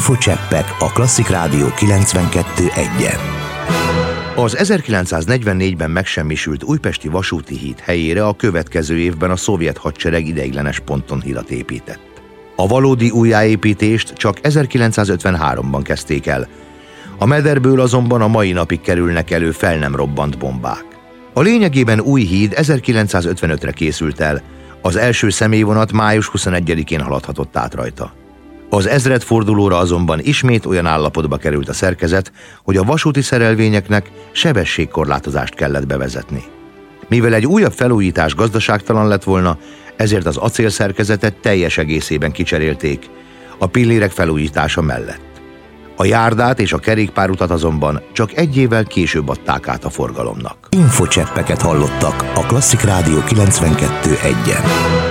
Infocseppek a Klasszik Rádió 92.1-en. Az 1944-ben megsemmisült újpesti vasúti híd helyére a következő évben a szovjet hadsereg ideiglenes ponton hidat épített. A valódi újjáépítést csak 1953-ban kezdték el. A mederből azonban a mai napig kerülnek elő fel nem robbant bombák. A lényegében új híd 1955-re készült el, az első személyvonat május 21-én haladhatott át rajta. Az ezredfordulóra azonban ismét olyan állapotba került a szerkezet, hogy a vasúti szerelvényeknek sebességkorlátozást kellett bevezetni. Mivel egy újabb felújítás gazdaságtalan lett volna, ezért az acélszerkezetet teljes egészében kicserélték, a pillérek felújítása mellett. A járdát és a kerékpárutat azonban csak egy évvel később adták át a forgalomnak. Infocseppeket hallottak a Klasszik Rádió 92.1-en.